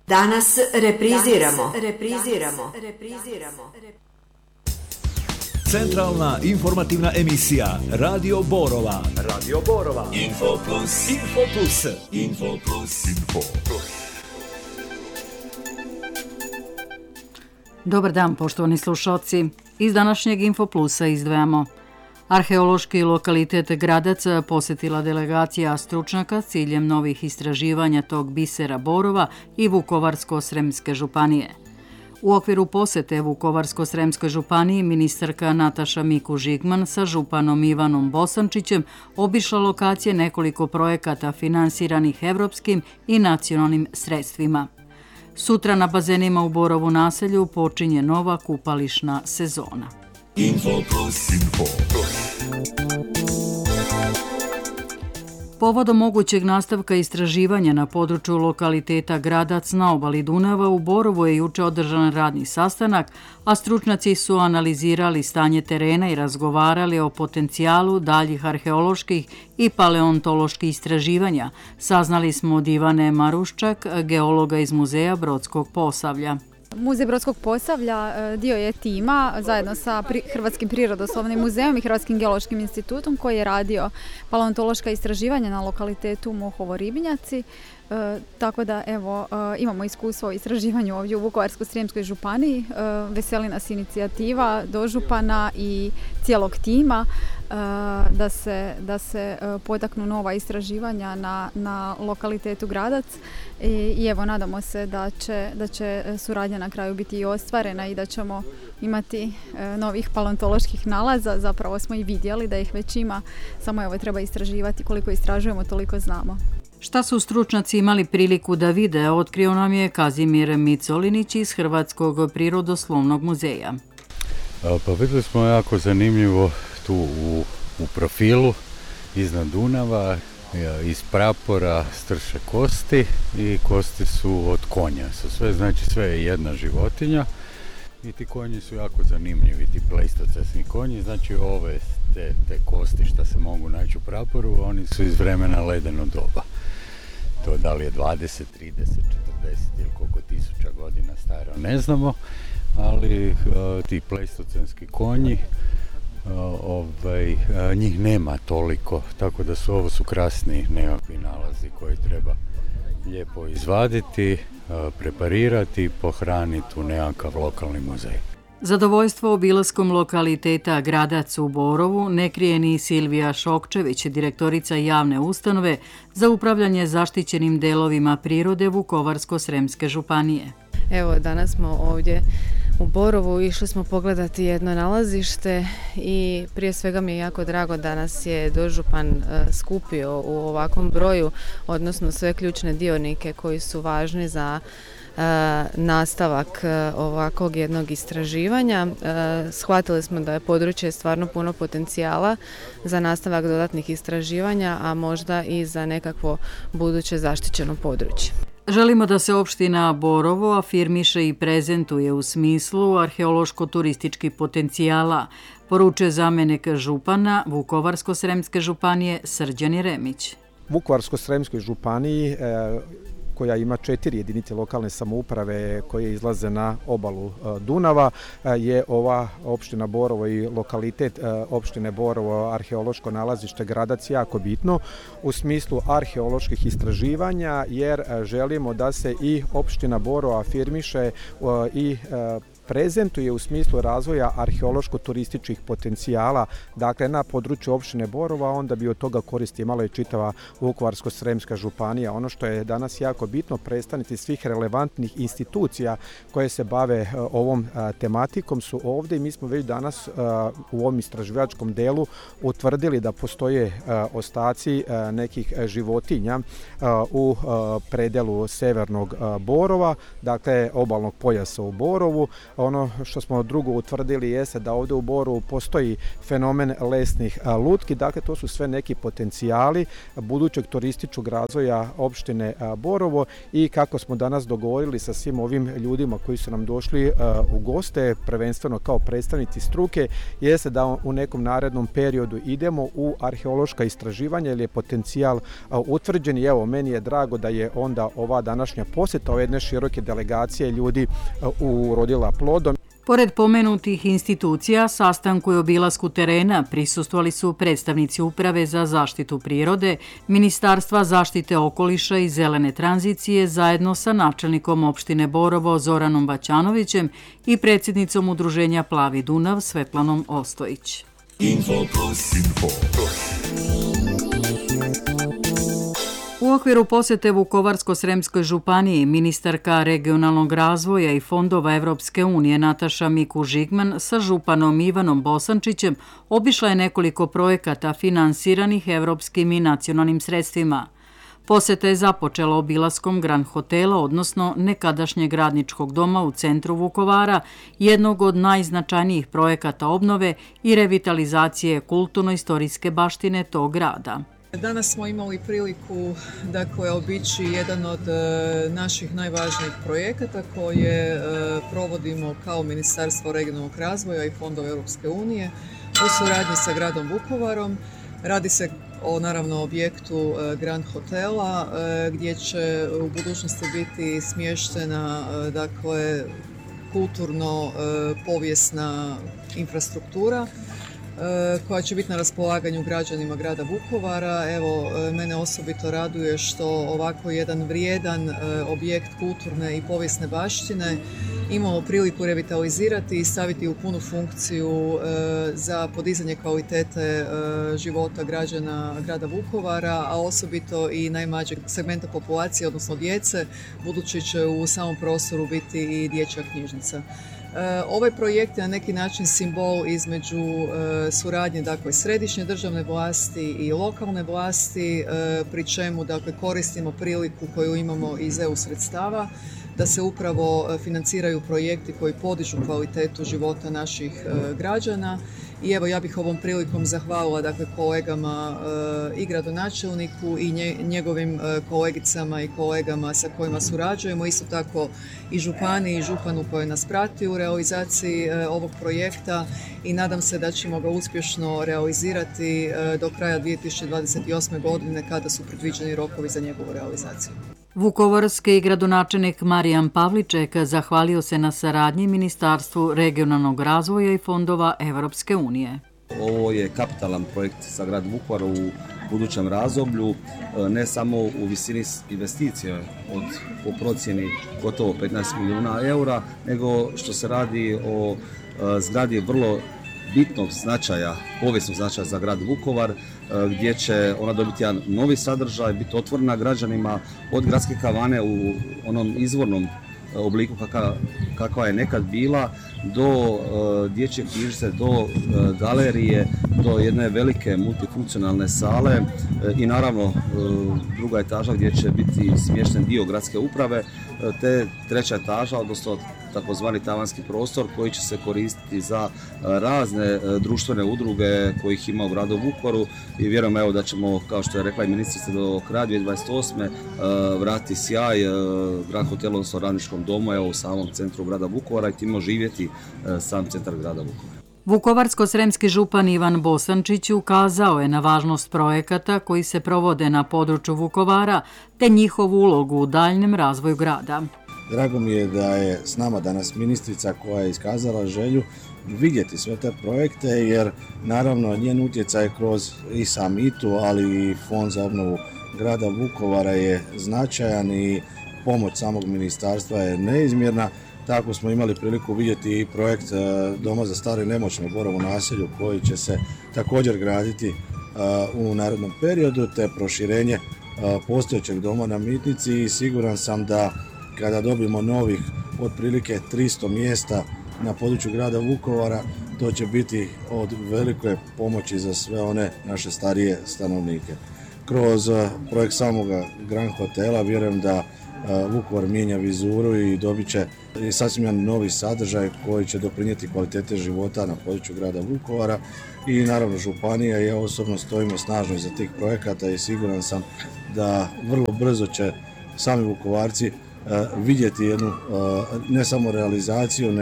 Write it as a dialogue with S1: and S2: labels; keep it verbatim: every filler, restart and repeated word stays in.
S1: Danas repriziramo, repriziramo, repriziramo.
S2: Centralna informativna emisija Radio Borova. Radio Borova. Info Plus. Info Plus. Info Plus. Info Plus.
S3: Dobar dan, poštovani slušalci. Iz današnjeg Info Plusa izdvajamo. Arheološki lokalitet Gradac posjetila delegacija stručnjaka s ciljem novih istraživanja tog bisera Borova i Vukovarsko-sremske županije. U okviru posjete Vukovarsko-sremskoj županiji ministarka Nataša Mikuš-Žigman sa županom Ivanom Bosančićem obišla lokacije nekoliko projekata finansiranih evropskim i nacionalnim sredstvima. Sutra na bazenima u Borovu naselju počinje nova kupališna sezona.
S2: Info Plus. Info Plus.
S3: Povodom mogućeg nastavka istraživanja na području lokaliteta Gradac na obali Dunava u Borovu je juče održan radni sastanak, a stručnjaci su analizirali stanje terena i razgovarali o potencijalu daljih arheoloških i paleontoloških istraživanja, saznali smo od Ivane Maruščak, geologa iz Muzeja Brodskog Posavlja.
S4: Muzej Brodskog Posavlja dio je tima zajedno sa Hrvatskim prirodoslovnim muzejom i Hrvatskim geološkim institutom koji je radio paleontološka istraživanja na lokalitetu Mohovo-Ribnjaci. E, tako da evo e, imamo iskustvo u istraživanju ovdje u Vukovarsko-srijemskoj županiji. E, veseli nas inicijativa dožupana i cijelog tima e, da se, da se e, potaknu nova istraživanja na, na lokalitetu Gradac i, i evo nadamo se da će, da će suradnja na kraju biti i ostvarena i da ćemo imati e, novih paleontoloških nalaza. Zapravo smo i vidjeli da ih već ima, samo evo treba istraživati, koliko istražujemo toliko znamo.
S3: Šta su stručnjaci imali priliku da vide, otkrio nam je Kazimir Micolinić iz Hrvatskog prirodoslovnog muzeja.
S5: Pa vidjeli smo jako zanimljivo tu u, u profilu iznad Dunava, iz prapora strše kosti i kosti su od konja. Su sve, znači sve je jedna životinja i ti konji su jako zanimljivi, ti pleistocesni konji, znači ove te, te kosti što se mogu naći u praporu, oni su iz vremena ledenog doba. To da li je dvadeset, trideset, četrdeset ili koliko tisuća godina staro, ne znamo, ali uh, ti pleistocenski konji, uh, ovaj, uh, njih nema toliko, tako da su ovo su krasni nekakvi nalazi koji treba lijepo izvaditi, uh, preparirati, pohraniti u nekakav lokalni muzej.
S3: Zadovoljstvo obilaskom lokaliteta Gradac u Borovu ne krije ni Silvija Šokčević, direktorica javne ustanove za upravljanje zaštićenim delovima prirode Vukovarsko-sremske županije.
S6: Evo, danas smo ovdje u Borovu, išli smo pogledati jedno nalazište i prije svega mi je jako drago da nas je dožupan skupio u ovakvom broju, odnosno sve ključne dionike koji su važni za nastavak ovakvog jednog istraživanja. Shvatili smo da je područje stvarno puno potencijala za nastavak dodatnih istraživanja, a možda i za nekakvo buduće zaštićeno područje.
S3: Želimo da se opština Borovo afirmiše i prezentuje u smislu arheološko-turističkih potencijala, poručuje zamjenik župana Vukovarsko-sremske županije Srđan Jeremić.
S7: Vukovarsko-sremskoj županiji e, koja ima četiri jedinice lokalne samouprave koje izlaze na obalu Dunava, je ova opština Borovo i lokalitet opštine Borovo arheološko nalazište Gradac jako bitno u smislu arheoloških istraživanja, jer želimo da se i opština Borovo afirmiše i prezentuje u smislu razvoja arheološko-turističkih potencijala, dakle na području opštine Borova, onda bi od toga koristi imala i čitava Vukovarsko-sremska županija. Ono što je danas jako bitno, predstavnici svih relevantnih institucija koje se bave ovom tematikom su ovdje i mi smo već danas u ovom istraživačkom delu utvrdili da postoje ostaci nekih životinja u predelu severnog Borova, dakle obalnog pojasa u Borovu, Ono što smo drugo utvrdili jeste da ovdje u Borovu postoji fenomen lesnih lutki, dakle to su sve neki potencijali budućeg turističkog razvoja opštine Borovo i kako smo danas dogovorili sa svim ovim ljudima koji su nam došli u goste, prvenstveno kao predstavnici struke, jeste da u nekom narednom periodu idemo u arheološka istraživanja jer je potencijal utvrđen i evo meni je drago da je onda ova današnja posjeta ove jedne široke delegacije ljudi urodila plodom.
S3: Pored pomenutih institucija, sastanku i obilasku terena prisustvovali su predstavnici Uprave za zaštitu prirode, Ministarstva zaštite okoliša i zelene tranzicije zajedno sa načelnikom opštine Borovo Zoranom Baćanovićem i predsjednicom Udruženja Plavi Dunav Svetlanom Ostojić. Info Plus. Info Plus. U okviru posjete Vukovarsko-sremskoj županiji ministarka regionalnog razvoja i fondova Evropske unije Nataša Mikuš-Žigman sa županom Ivanom Bosančićem obišla je nekoliko projekata finansiranih evropskim i nacionalnim sredstvima. Posjeta je započela obilaskom Grand Hotela, odnosno nekadašnjeg radničkog doma u centru Vukovara, jednog od najznačajnijih projekata obnove i revitalizacije kulturno-istorijske baštine tog grada.
S8: Danas smo imali priliku dakle, obići jedan od e, naših najvažnijih projekata koje e, provodimo kao Ministarstvo regionalnog razvoja i fondova Europske unije u suradnji sa gradom Vukovarom. Radi se o naravno objektu e, Grand Hotela e, gdje će u budućnosti biti smještena e, dakle, kulturno-povijesna e, infrastruktura koja će biti na raspolaganju građanima grada Vukovara. Evo, mene osobito raduje što ovako jedan vrijedan objekt kulturne i povijesne baštine imamo priliku revitalizirati i staviti u punu funkciju za podizanje kvalitete života građana grada Vukovara, a osobito i najmlađeg segmenta populacije, odnosno djece, budući će u samom prostoru biti i dječja knjižnica. Ovaj projekt je na neki način simbol između suradnje dakle, središnje državne vlasti i lokalne vlasti, pri čemu dakle, koristimo priliku koju imamo iz E U sredstava da se upravo financiraju projekti koji podižu kvalitetu života naših građana. I evo ja bih ovom prilikom zahvalila dakle, kolegama e, i gradonačelniku i nje, njegovim e, kolegicama i kolegama sa kojima surađujemo, isto tako i župani i županu koji nas prati u realizaciji e, ovog projekta i nadam se da ćemo ga uspješno realizirati e, do kraja dvije tisuće dvadeset osme. godine kada su predviđeni rokovi za njegovu realizaciju.
S3: Vukovarski gradonačelnik Marijan Pavliček zahvalio se na saradnji Ministarstvu regionalnog razvoja i fondova Evropske unije.
S9: Ovo je kapitalan projekt za grad Vukovar u budućem razdoblju, ne samo u visini investicije od po procjeni gotovo petnaest milijuna eura, nego što se radi o zgradi vrlo bitnog značaja, povijesnog značaja za grad Vukovar, gdje će ona dobiti jedan novi sadržaj, biti otvorena građanima od gradske kavane u onom izvornom obliku kakva, kakva je nekad bila, do uh, dječje knjižnice, do uh, galerije, do jedne velike multifunkcionalne sale uh, i naravno uh, druga etaža gdje će biti smješten dio gradske uprave, uh, te treća etaža, odnosno takozvani tavanski prostor koji će se koristiti za razne društvene udruge kojih ima u gradu Vukovaru i vjerujem evo da ćemo, kao što je rekla i ministrica, do kraja dvije tisuće dvadeset osme. vratiti sjaj Grand Hotelu, odnosno radničkom domu evo u samom centru grada Vukovara i time živjeti sam centar grada Vukovara.
S3: Vukovarsko-sremski župan Ivan Bosančić ukazao je na važnost projekata koji se provode na području Vukovara te njihovu ulogu u daljnjem razvoju grada.
S10: Drago mi je da je s nama danas ministrica koja je iskazala želju vidjeti sve te projekte, jer naravno njen utjecaj kroz i sam I T U, ali i Fond za obnovu grada Vukovara je značajan i pomoć samog ministarstva je neizmjerna. Tako smo imali priliku vidjeti i projekt Doma za stare i nemoćne u Borovu naselju koji će se također graditi u narednom periodu, te proširenje postojećeg doma na Mitnici i siguran sam da kada dobijemo novih otprilike tristo mjesta na području grada Vukovara, to će biti od velike pomoći za sve one naše starije stanovnike. Kroz projekt samoga Grand Hotela vjerujem da Vukovar mijenja vizuru i dobit će sasvim jedan novi sadržaj koji će doprinijeti kvalitete života na području grada Vukovara i naravno županija i ja osobno stojimo snažno iza tih projekata i siguran sam da vrlo brzo će sami Vukovarci vidjeti jednu ne samo realizaciju